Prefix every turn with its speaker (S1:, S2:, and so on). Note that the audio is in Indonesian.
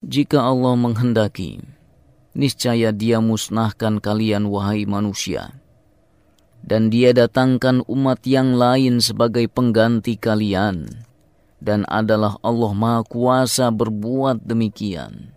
S1: Jika Allah menghendaki, niscaya Dia musnahkan kalian wahai manusia, dan Dia datangkan umat yang lain sebagai pengganti kalian, dan adalah Allah Maha Kuasa berbuat demikian.